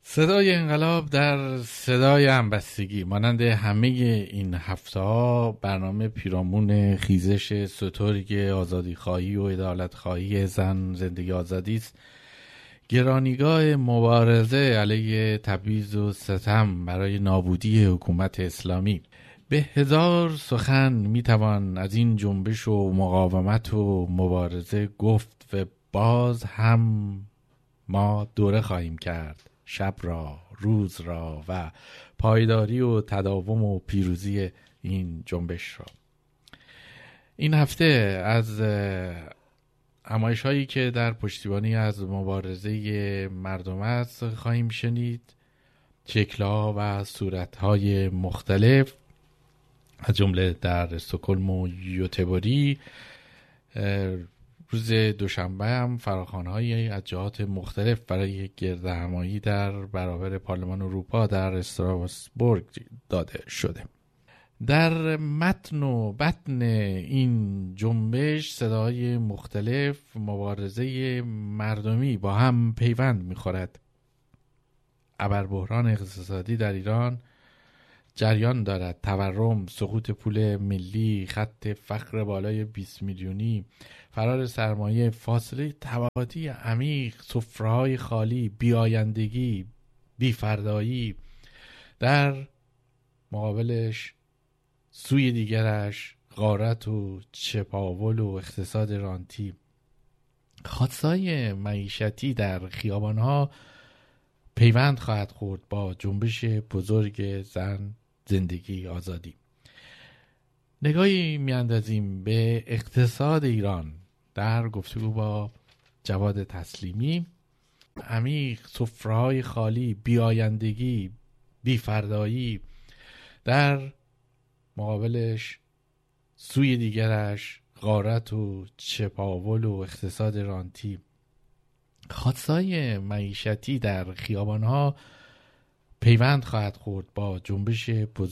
صدای انقلاب در صدای همبستگی مانند همه این هفته ها برنامه پیرامون خیزش سترگ آزادیخواهی و عدالتخواهی زن زندگی آزادی است. گرانیگاه مبارزه علیه تبعیض و ستم برای نابودی حکومت اسلامی. به هزار سخن میتوان از این جنبش و مقاومت و مبارزه گفت و باز هم ما دوره خواهیم کرد شب را، روز را و پایداری و تداوم و پیروزی این جنبش را. این هفته از نمایش هایی که در پشتیبانی از مبارزه مردم است خواهیم شنید. شکل‌ها و صورت‌های مختلف از جمله در استکهلم و یوتبوری. روز دوشنبه هم فراخوان‌هایی از جهات مختلف برای گردهمایی در برابر پارلمان اروپا در استراسبورگ داده شده. در متن و بطن این جنبش صداهای مختلف مبارزه مردمی با هم پیوند می‌خورد. ابربحران اقتصادی در ایران جریان دارد. تورم، سقوط پول ملی، خط فقر بالای 20 میلیونی، فرار سرمایه، فاصله طبقاتی عمیق، سفره‌های خالی، بیایندگی، بیفردایی. در مقابلش سوی دیگرش غارت و چپاول و اقتصاد رانتی. خاصای معیشتی در خیابان‌ها پیوند خواهد خورد با جنبش بزرگ زن زندگی آزادی. نگاهی میاندازیم به اقتصاد ایران در گفتگو با جواد تسلیمی. عمیق، سفره‌های خالی، بیایندگی، بیفردایی. در مقابلش سوی دیگرش غارت و چپاول و اقتصاد رانتی. خاصای معیشتی در خیابان‌ها پیوند خواهد خورد با جنبش